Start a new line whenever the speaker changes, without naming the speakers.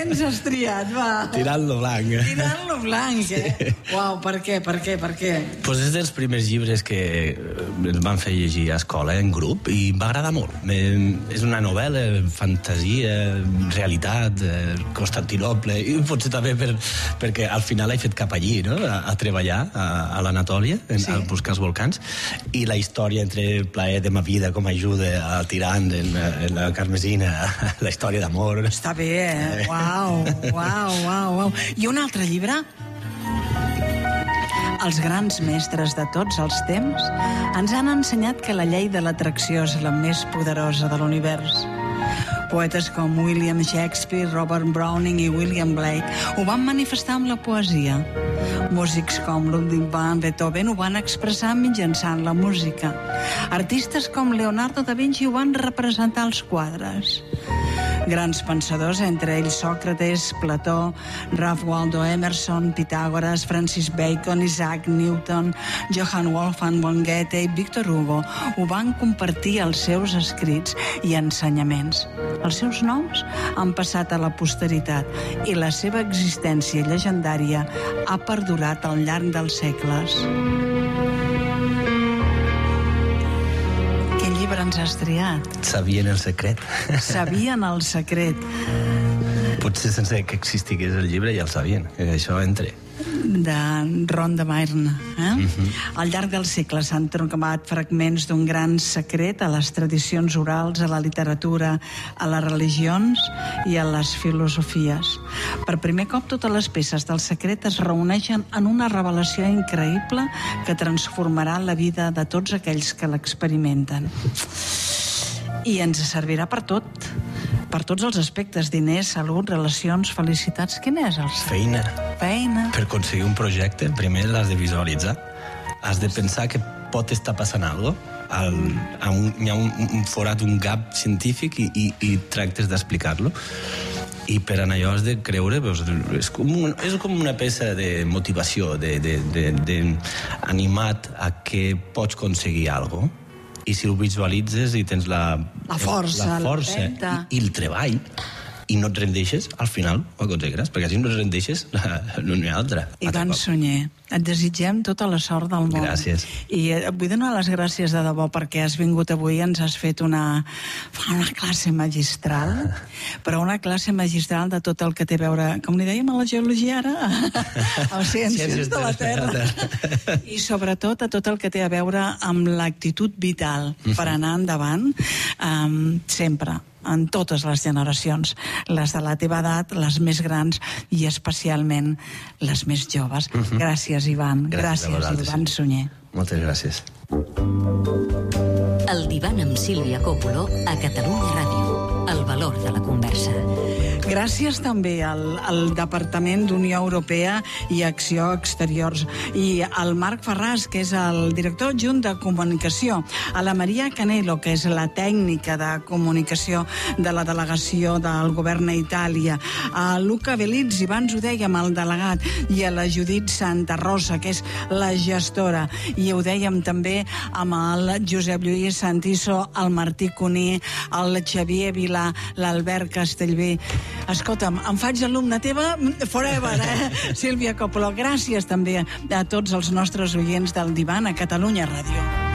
ens has triat, va?
Tirant-lo blanc.
Tirant-lo blanc, eh? Uau, per què?
Pues és dels primers llibres que ens van fer llegir a escola en grup i em va agradar molt. És una novel·la, fantasia, realitat, Constantinoble, i potser també perquè al final he fet cap allí, no? A treballar a l'Anatòlia, a buscar els volcans, i la història entre plaer de ma vida com a ajuda al tirant en la Carmesina, la història d'amor.
Està bé, eh? Uau. I un altre llibre? Els grans mestres de tots els temps ens han ensenyat que la llei de l'atracció és la més poderosa de l'univers. Poetes com William Shakespeare, Robert Browning i William Blake ho van manifestar amb la poesia. Músics com Ludwig van Beethoven ho van expressar mitjançant la música. Artistes com Leonardo da Vinci ho van representar als quadres. Grans pensadors, entre ells Sòcrates, Plató, Ralph Waldo Emerson, Pitàgores, Francis Bacon, Isaac Newton, Johann Wolfgang von Goethe i Victor Hugo ho van compartir als seus escrits i ensenyaments. Els seus noms han passat a la posteritat i la seva existència llegendària ha perdurat al llarg dels segles. Ens has triat.
Sabien el secret.
Sabien el secret.
Potser sense que existigués el llibre ja el sabien, que això entre.
De Ron de Byrne. Al llarg dels segles s'han trobat fragments d'un gran secret a les tradicions orals, a la literatura, a les religions i a les filosofies. Per primer cop totes les peces del secret es reuneixen en una revelació increïble que transformarà la vida de tots aquells que l'experimenten. I ens servirà per tot. Per tots els aspectes, diners, salut, relacions, felicitats. Quin és el
Feina. Per aconseguir un projecte, primer l'has de visualitzar. Has de pensar que pot estar passant alguna cosa. Hi ha un forat, un gap científic i tractes d'explicar-lo. I per anar allò has de creure, és com una peça de motivació, animat a que pots aconseguir alguna cosa. I si ho visualitzes i tens la força i el treball i no et rendeixes, al final ho aconseguiràs, perquè si no et rendeixes no n'hi ha altra.
Ivan Sunyer, et desitgem tota la sort del món.
Gràcies.
I et vull donar les gràcies de debò perquè has vingut avui i ens has fet una classe magistral, però una classe magistral de tot el que té a veure, com li dèiem a la geologia ara, a ciències de la Terra, i sobretot a tot el que té a veure amb l'actitud vital per anar endavant sempre, en totes les generacions, les de la teva edat, les més grans i especialment les més joves. Gràcies, Ivan. Gràcies, Ivan Sunyer.
Moltes gràcies.
El divan amb Sílvia Coppoló a Catalunya Ràdio. El valor de la conversa.
Gràcies també al Departament d'Unió Europea i Acció Exteriors i al Marc Ferràs, que és el director adjunt de comunicació, a la Maria Canelo, que és la tècnica de comunicació de la delegació del govern a Itàlia, a Luca Belizzi, abans ho dèiem, el delegat, i a la Judit Santa Rosa, que és la gestora, i ho dèiem també amb el Josep Lluís Santiso, el Martí Cuní, el Xavier Vilà, l'Albert Castellví. Escolta'm, em faig alumna teva forever, Sílvia Coppoló. Gràcies també a tots els nostres oients del divan a Catalunya Ràdio.